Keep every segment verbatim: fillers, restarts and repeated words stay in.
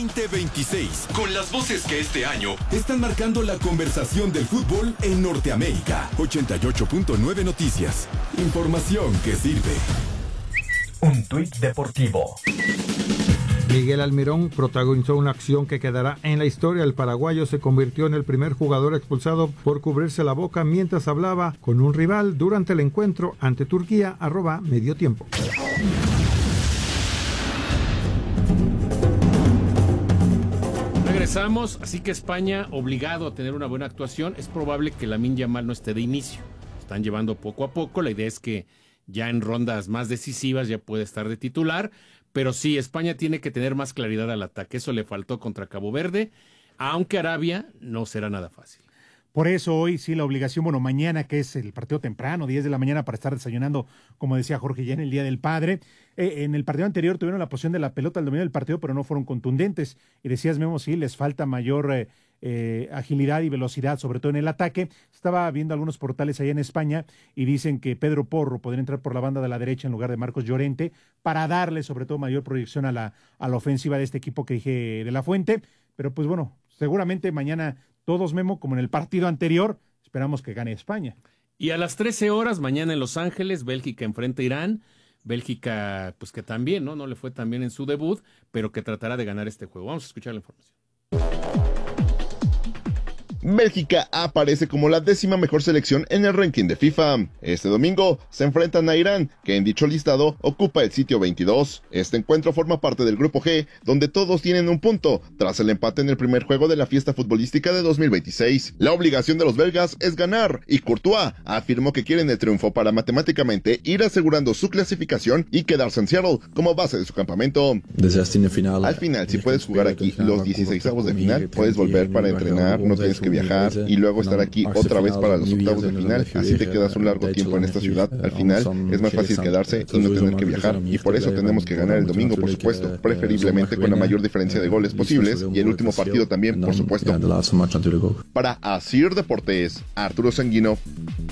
veinte veintiséis, con las voces que este año están marcando la conversación del fútbol en Norteamérica. ochenta y ocho punto nueve Noticias. Información que sirve. Un tuit deportivo. Miguel Almirón protagonizó una acción que quedará en la historia. El paraguayo se convirtió en el primer jugador expulsado por cubrirse la boca mientras hablaba con un rival durante el encuentro ante Turquía, arroba medio tiempo. Regresamos, así que España obligado a tener una buena actuación. Es probable que Lamine Yamal no esté de inicio. Están llevando poco a poco. La idea es que ya en rondas más decisivas ya puede estar de titular. Pero sí, España tiene que tener más claridad al ataque. Eso le faltó contra Cabo Verde, aunque Arabia no será nada fácil. Por eso hoy sí la obligación, bueno, mañana que es el partido temprano, diez de la mañana para estar desayunando, como decía Jorge, ya en el Día del Padre. Eh, en el partido anterior tuvieron la posición de la pelota al dominio del partido, pero no fueron contundentes. Y decías, Memo, sí, les falta mayor eh, eh, agilidad y velocidad, sobre todo en el ataque. Estaba viendo algunos portales allá en España y dicen que Pedro Porro podría entrar por la banda de la derecha en lugar de Marcos Llorente para darle sobre todo mayor proyección a la, a la ofensiva de este equipo que dije de la Fuente. Pero pues bueno, seguramente mañana todos, Memo, como en el partido anterior, esperamos que gane España. Y a las trece horas, mañana en Los Ángeles, Bélgica enfrenta a Irán. Bélgica, pues que también, ¿no? No le fue tan bien en su debut, pero que tratará de ganar este juego. Vamos a escuchar la información. Bélgica aparece como la décima mejor selección en el ranking de FIFA. Este domingo se enfrentan a Irán, que en dicho listado ocupa el sitio veintidós. Este encuentro forma parte del grupo G, donde todos tienen un punto, tras el empate en el primer juego de la fiesta futbolística de dos mil veintiséis. La obligación de los belgas es ganar, y Courtois afirmó que quieren el triunfo para matemáticamente ir asegurando su clasificación y quedarse en Seattle como base de su campamento. Al final, si puedes jugar aquí los dieciseisavos de final, puedes volver para entrenar, no tienes que viajar y luego estar aquí otra vez para los octavos de final, así te quedas un largo tiempo en esta ciudad. Al final es más fácil quedarse y no tener que viajar, y por eso tenemos que ganar el domingo, por supuesto, preferiblemente con la mayor diferencia de goles posibles, y el último partido también, por supuesto. Para Asir Deportes, Arturo Sanguino.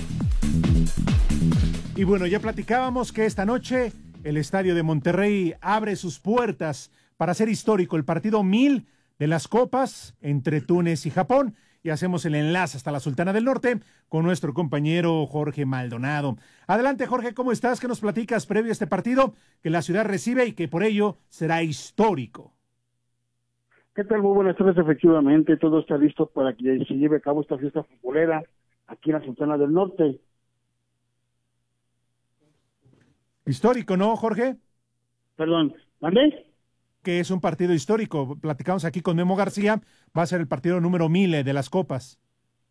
Y bueno, ya platicábamos que esta noche el Estadio de Monterrey abre sus puertas para hacer histórico el partido mil de las Copas entre Túnez y Japón. Y hacemos el enlace hasta la Sultana del Norte con nuestro compañero Jorge Maldonado. Adelante, Jorge, ¿cómo estás? ¿Qué nos platicas previo a este partido que la ciudad recibe y que por ello será histórico? ¿Qué tal? Muy buenas tardes. Efectivamente, todo está listo para que se lleve a cabo esta fiesta futbolera aquí en la Sultana del Norte. Histórico, ¿no, Jorge? Perdón, ¿mandé? Que es un partido histórico. Platicamos aquí con Memo García, va a ser el partido número mil de las Copas.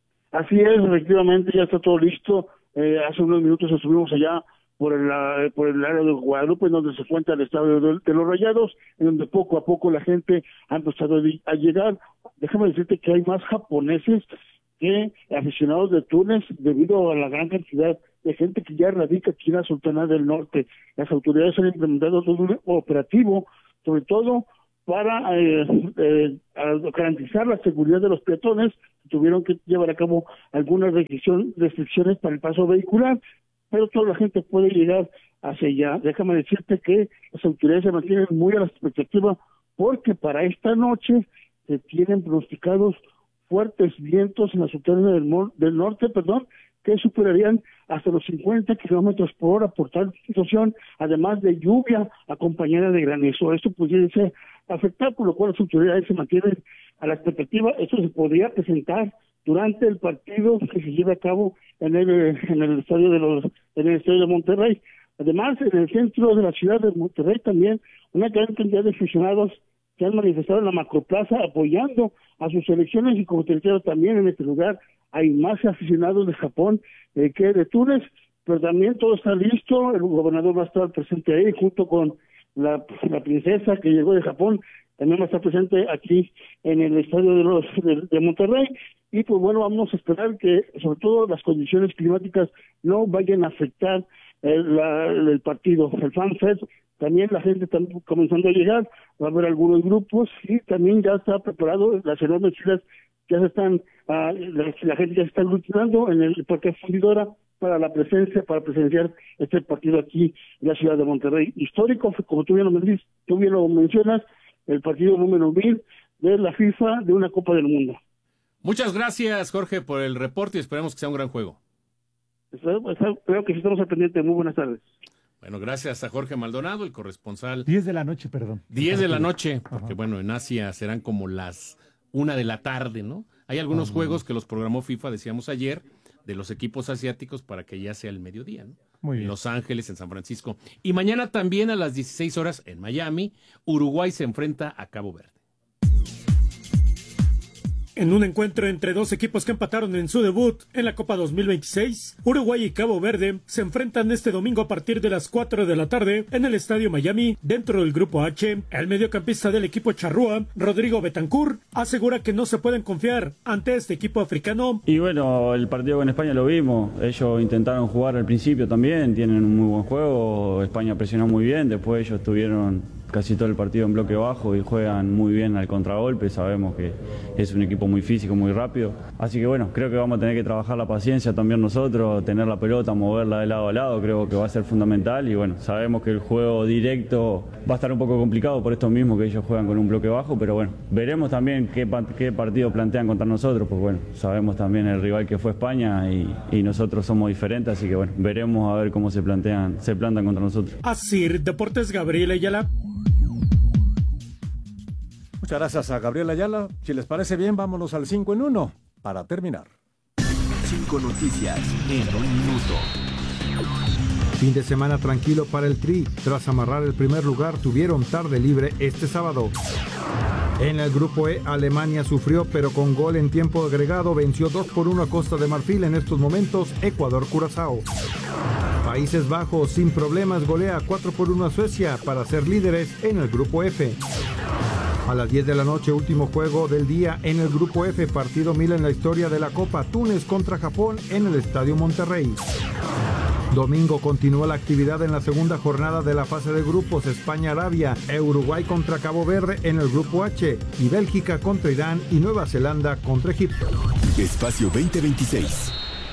Así es, efectivamente, ya está todo listo. Eh, hace unos minutos estuvimos allá por el, uh, por el área de Guadalupe, en donde se encuentra el estadio de, de los Rayados, en donde poco a poco la gente ha empezado a llegar. Déjame decirte que hay más japoneses que aficionados de Túnez, debido a la gran cantidad de gente que ya radica aquí en la Sultana del Norte. Las autoridades han implementado todo un operativo, sobre todo para eh, eh, garantizar la seguridad de los peatones. Tuvieron que llevar a cabo algunas restricción, restricciones para el paso vehicular, pero toda la gente puede llegar hacia allá. Déjame decirte que las autoridades se mantienen muy a la expectativa, porque para esta noche se tienen pronosticados fuertes vientos en la Sultana del, del Norte, perdón, que superarían hasta los cincuenta kilómetros por hora por tal situación, además de lluvia acompañada de granizo. Esto pudiese afectar, por lo cual las autoridades se mantienen a la expectativa. Esto se podría presentar durante el partido que se lleve a cabo en el en el estadio de los en el estadio de Monterrey. Además, en el centro de la ciudad de Monterrey también una gran cantidad de aficionados se han manifestado en la macroplaza apoyando a sus selecciones, y como te decía, también en este lugar hay más aficionados de Japón eh, que de Túnez, pero también todo está listo. El gobernador va a estar presente ahí junto con la, la princesa que llegó de Japón, también va a estar presente aquí en el estadio de los de, de Monterrey. Y pues bueno, vamos a esperar que sobre todo las condiciones climáticas no vayan a afectar el, la, el partido. El FanFest, también la gente está comenzando a llegar, va a haber algunos grupos, y también ya está preparado las enormes filas. Ya se están, uh, la, la gente ya se está aglutinando en el Parque Fundidora para la presencia, para presenciar este partido aquí en la ciudad de Monterrey. Histórico, como tú bien lo, tú bien lo mencionas, el partido número mil de la FIFA de una Copa del Mundo. Muchas gracias, Jorge, por el reporte y esperemos que sea un gran juego. Creo que sí estamos al pendiente. Muy buenas tardes. Bueno, gracias a Jorge Maldonado, el corresponsal. diez de la noche, perdón. diez de la noche, porque Ajá. bueno, en Asia serán como las una de la tarde, ¿no? Hay algunos Ajá. juegos que los programó FIFA, decíamos ayer, de los equipos asiáticos para que ya sea el mediodía, ¿no? Muy bien. En Los Ángeles, en San Francisco. Y mañana también a las dieciséis horas en Miami, Uruguay se enfrenta a Cabo Verde. En un encuentro entre dos equipos que empataron en su debut en la Copa dos mil veintiséis, Uruguay y Cabo Verde se enfrentan este domingo a partir de las cuatro de la tarde en el Estadio Miami, dentro del Grupo H. El mediocampista del equipo charrúa, Rodrigo Betancur, asegura que no se pueden confiar ante este equipo africano. Y bueno, el partido con España lo vimos, ellos intentaron jugar al principio también, tienen un muy buen juego, España presionó muy bien, después ellos tuvieron casi todo el partido en bloque bajo y juegan muy bien al contragolpe, sabemos que es un equipo muy físico, muy rápido, así que bueno, creo que vamos a tener que trabajar la paciencia también nosotros, tener la pelota, moverla de lado a lado, creo que va a ser fundamental y bueno, sabemos que el juego directo va a estar un poco complicado por esto mismo que ellos juegan con un bloque bajo, pero bueno, veremos también qué, qué partido plantean contra nosotros, pues bueno, sabemos también el rival que fue España y, y nosotros somos diferentes, así que bueno, veremos a ver cómo se plantean, se plantan contra nosotros. Así, Deportes Gabriel Ayala. Muchas gracias a Gabriel Ayala. Si les parece bien, vámonos al cinco en uno para terminar. Cinco noticias en un minuto. Fin de semana tranquilo para el Tri. Tras amarrar el primer lugar, tuvieron tarde libre este sábado. En el grupo E, Alemania sufrió, pero con gol en tiempo agregado venció dos por uno a Costa de Marfil. En estos momentos, Ecuador-Curazao. Países Bajos, sin problemas, golea cuatro por uno a Suecia para ser líderes en el grupo F. A las diez de la noche, último juego del día en el Grupo F, partido mil en la historia de la Copa, Túnez contra Japón en el Estadio Monterrey. Domingo continúa la actividad en la segunda jornada de la fase de grupos, España-Arabia, Uruguay contra Cabo Verde en el Grupo H, y Bélgica contra Irán y Nueva Zelanda contra Egipto. Espacio veinte veintiséis.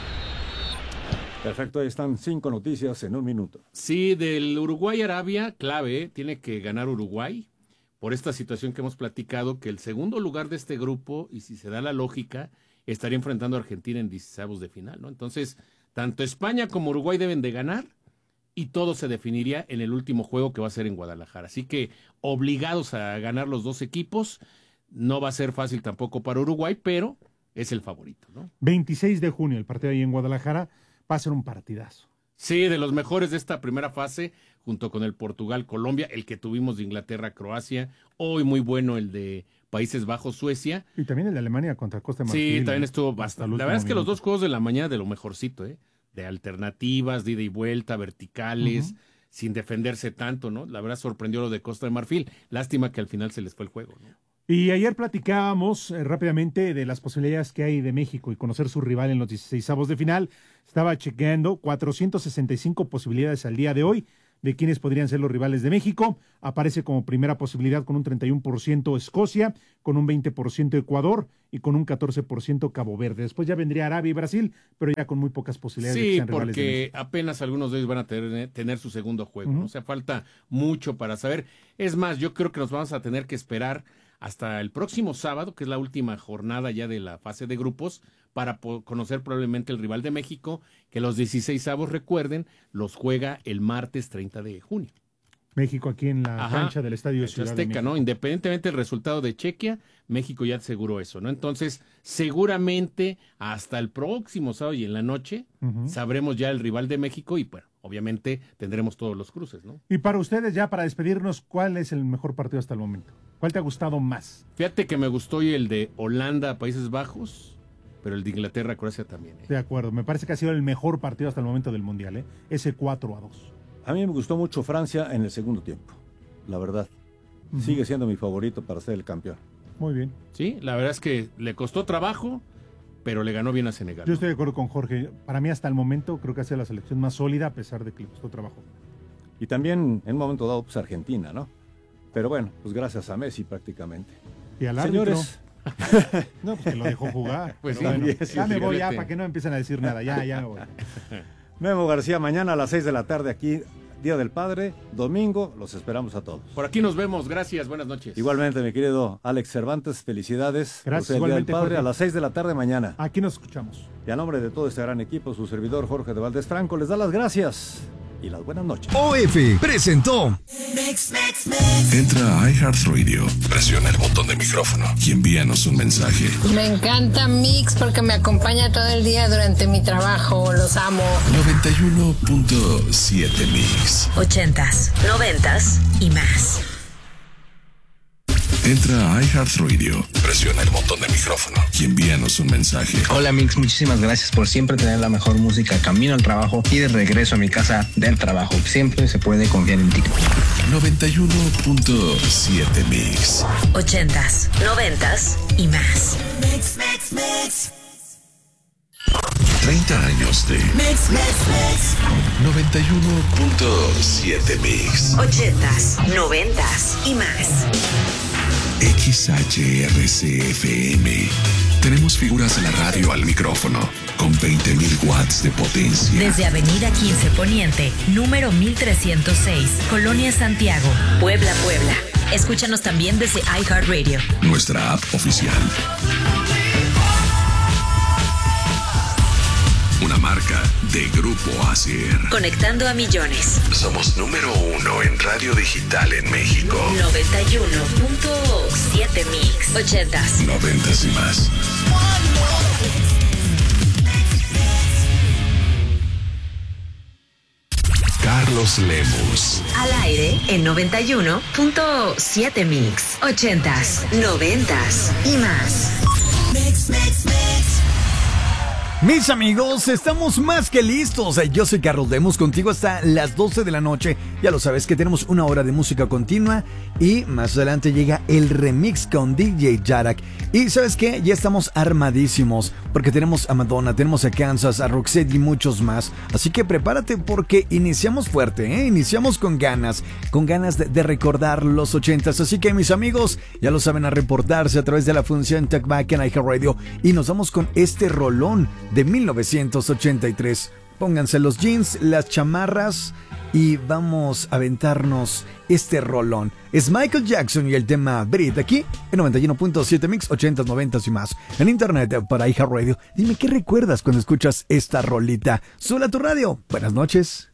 Perfecto, ahí están cinco noticias en un minuto. Sí, del Uruguay-Arabia, clave, tiene que ganar Uruguay. Por esta situación que hemos platicado, que el segundo lugar de este grupo, y si se da la lógica, estaría enfrentando a Argentina en dieciseisavos de final, ¿no? Entonces, tanto España como Uruguay deben de ganar y todo se definiría en el último juego que va a ser en Guadalajara. Así que obligados a ganar los dos equipos, no va a ser fácil tampoco para Uruguay, pero es el favorito, ¿no? veintiséis de junio, el partido ahí en Guadalajara, va a ser un partidazo. Sí, de los mejores de esta primera fase, junto con el Portugal-Colombia, el que tuvimos de Inglaterra-Croacia, hoy muy bueno el de Países Bajos-Suecia. Y también el de Alemania contra Costa de Marfil. Sí, también estuvo bastante. La verdad es que minuto. Los dos juegos de la mañana de lo mejorcito, ¿eh? De alternativas, de ida y vuelta, verticales, uh-huh. sin defenderse tanto, ¿no? La verdad sorprendió lo de Costa de Marfil. Lástima que al final se les fue el juego, ¿no? Y ayer platicábamos eh, rápidamente de las posibilidades que hay de México y conocer su rival en los dieciseisavos de final. Estaba chequeando cuatrocientas sesenta y cinco posibilidades al día de hoy de quiénes podrían ser los rivales de México. Aparece como primera posibilidad con un treinta y uno por ciento Escocia, con un veinte por ciento Ecuador y con un catorce por ciento Cabo Verde. Después ya vendría Arabia y Brasil, pero ya con muy pocas posibilidades sí, de que sean rivales de México. Sí, porque apenas algunos de ellos van a tener, tener su segundo juego. Uh-huh. ¿no? O sea, falta mucho para saber. Es más, yo creo que nos vamos a tener que esperar hasta el próximo sábado, que es la última jornada ya de la fase de grupos, para conocer probablemente el rival de México, que los dieciseisavos, recuerden, los juega el martes treinta de junio. México aquí en la Ajá, cancha del Estadio Ciudad Azteca, de México. ¿no? Independientemente del resultado de Chequia, México ya aseguró eso, ¿no? Entonces, seguramente hasta el próximo sábado y en la noche uh-huh. sabremos ya el rival de México y, bueno, obviamente tendremos todos los cruces, ¿no? Y para ustedes, ya para despedirnos, ¿cuál es el mejor partido hasta el momento? ¿Cuál te ha gustado más? Fíjate que me gustó y el de Holanda, Países Bajos, pero el de Inglaterra, Croacia también. ¿eh? De acuerdo, me parece que ha sido el mejor partido hasta el momento del Mundial, ¿eh? Ese cuatro a dos. A mí me gustó mucho Francia en el segundo tiempo, la verdad. Uh-huh. Sigue siendo mi favorito para ser el campeón. Muy bien. Sí, la verdad es que le costó trabajo, pero le ganó bien a Senegal. Yo ¿no? estoy de acuerdo con Jorge. Para mí hasta el momento creo que ha sido la selección más sólida a pesar de que le costó trabajo. Y también en un momento dado pues Argentina, ¿no? Pero bueno, pues gracias a Messi prácticamente. Y al árbitro. Señores. No, pues que lo dejó jugar. Pues sí, bueno, sí, ya sí, me voy fíjate. ya para que no empiecen a decir nada. Ya, ya me voy. Memo García, mañana a las seis de la tarde aquí Día del Padre, domingo, los esperamos a todos. Por aquí nos vemos, gracias, buenas noches. Igualmente, mi querido Alex Cervantes, felicidades. Gracias, por el Día del igualmente, Padre, Jorge. a las seis de la tarde mañana. Aquí nos escuchamos. Y a nombre de todo este gran equipo, su servidor Jorge de Valdés Franco les da las gracias y las buenas noches. O F presentó Entra a iHeartRadio, presiona el botón de micrófono y envíanos un mensaje. Me encanta Mix porque me acompaña todo el día durante mi trabajo. Los amo. noventa y uno punto siete Mix. Ochentas, noventas y más. Entra a iHeartRadio, presiona el botón de micrófono y envíanos un mensaje. Hola Mix, muchísimas gracias por siempre tener la mejor música camino al trabajo y de regreso a mi casa del trabajo. Siempre se puede confiar en ti. noventa y uno punto siete Mix. Ochentas, noventas y más. Mix, mix, mix. treinta años de Mix, mix, mix. noventa y uno punto siete Mix. Ochentas, noventas y más. X H R C F M. Tenemos figuras de la radio al micrófono con veinte mil watts de potencia. Desde Avenida quince Poniente, número mil trescientos seis, Colonia Santiago, Puebla, Puebla. Escúchanos también desde iHeartRadio. Nuestra app oficial. Una marca de Grupo Acer. Conectando a millones. Somos número uno en radio digital en México. noventa y uno punto siete Mix. Ochentas. Noventas y más. Carlos Lemus. Al aire en noventa y uno punto siete Mix. Ochentas, noventas y más. Mix, mix, mix. Mis amigos, estamos más que listos. Yo soy Carlos Lemus, contigo hasta las doce de la noche. Ya lo sabes que tenemos una hora de música continua y más adelante llega el remix con D J Jarak. Y ¿sabes qué? Ya estamos armadísimos porque tenemos a Madonna, tenemos a Kansas, a Roxette y muchos más. Así que prepárate porque iniciamos fuerte, ¿eh? Iniciamos con ganas, con ganas de, de recordar los ochentas. Así que mis amigos, ya lo saben, a reportarse a través de la función Talkback en iHeartRadio. Y nos vamos con este rolón de mil novecientos ochenta y tres. Pónganse los jeans, las chamarras y vamos a aventarnos este rolón. Es Michael Jackson y el tema Breathe aquí en noventa y uno punto siete Mix, ochentas, noventas y más. En internet para iHeartRadio. Dime qué recuerdas cuando escuchas esta rolita. Sube a tu radio. Buenas noches.